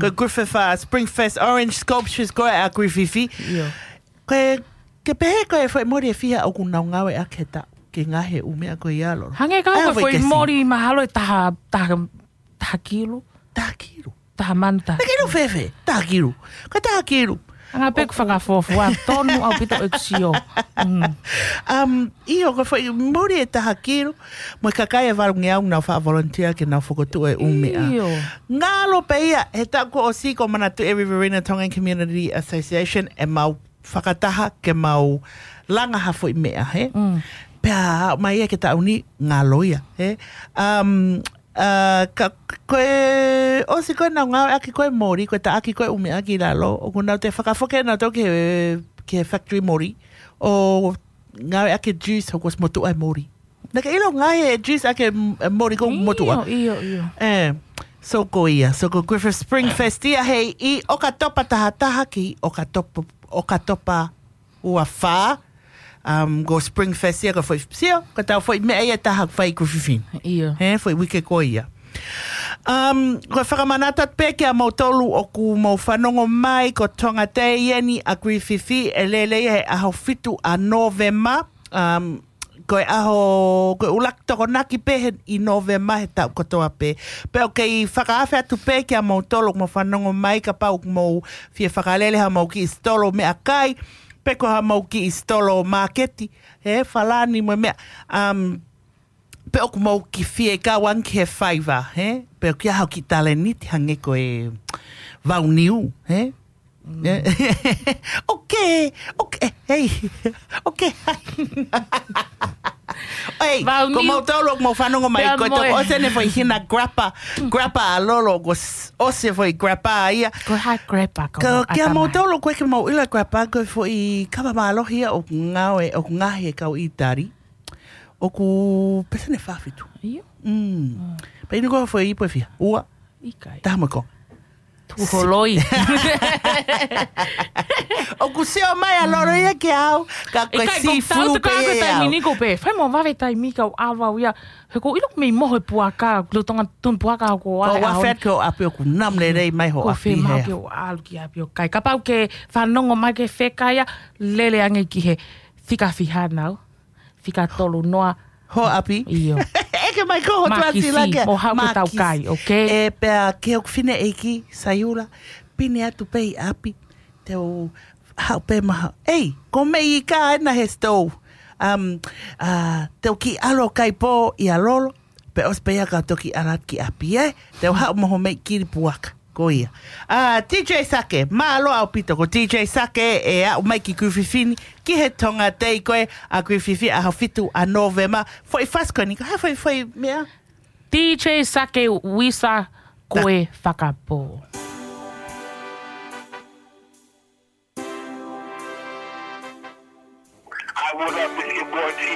Ko Griffith Springfest Orange Sculptures ko a Griffifi. Ko ke pehe ko e foi mori e fia o ku nau ngawe a keta ke ngahe umea ko ia lo. Hange ka ko foi mori mahalo taha kilo. Taha kilo. Taha manta. Taha kilo fefe. Taha kilo. Ko taha kilo. Anga pek whakafofu a tonu au pito eksio. Io ko foi mori e taha kilo. Mo kakai e varungi au nau wha volunteer ke nau whakotu e umea. Ngalo pe ia he tako o siko manatu e Riverina Tongan Community Association e mau whakataha ke mau langa hafo I mea, he? Pea mai e ke tauni ngā loia, he? Koe osi koe nau ngau aki koe mori, koe ta aki koe ume aki lalo, o kunau te whakafoke nau tau ke factory mori, o ngau aki juice hokos motu ai mori. Naka ilo ngai e juice ake mori ko motua. Iyo. So ko ia, so ko Griffith Springfest ia hei I o ka topa taha ki o ka topa ua wha. Go Springfest ia ka foi sio, ka tau foi mea ia taha whai Griffithin. Iyo. He, foi wike ko ia. Ko whakamanata pe kia mautolu o ku mau whanongo mai ko tonga te ieni a Griffithi e lele he aho fitu a Novema. Koe ulak toko naki pe I Novema he tau kotoa pe. Pe o kei whakaafe atu pe kia mautolu mo whanongo mai ka pau mo fie whakalele ha mau ki istolo mea kai. Pe ko ha mau ki istolo marketi. He whalani mo mea. Pe o mau ki fie ka wanki he whaiva. He? Pe o kia hau ki tale niti hange koe vauniu. He? Okay, hey, okay. Hey, ko mau tolo mo whanongo mai ko to ose ne foi hina grappa a lolo go ose foi grappa ia. Ko ha grappa ko kia mau tolo ko ke mau ila grappa ko foi kama malohia o ngawe o ngahe ka o itari. O ku pesane fafitu. Iyo. Pe ni ko foi ipo fia. Ua. Ikai. Tama ko. Tuholoi. O kuseo mai a loro ia ke au. Ka koe sifu pe e au. Miniko pe. Whai mo wawe tai mika o awa ia. He ko ilok mei moho puaka. Lutonga tun puaka ko ai. Ko wafet ke o api o ku nam le rei mai ho api hea. Ko whe mau ke o alu ki api o kai. Ka pau ke whanongo mai ke whekaya. Lele ange ki he whika whihanau. Whika tolu noa. Ho api? Iyo. Eke mai ko ho tuasi lake. Mo hau ke tau kai, okay? E pea ke o whine eiki, sayula, pine atu pei api, te o hau pe maha. Ei, ko mei I ka ena he stou. Te o ki alo kai po I alolo, pe os pea ka toki alat ki api, Te o hau moho mei kiri puaka. Ko ia. TJ Sake, malo au pito ko TJ Sake e au mai ki Griffithini, ki he tonga tei koe a Griffithi a hawhitu a Novema. Foi faskoni, ka foi mea? TJ Sake wisa koe whakapo. I would have to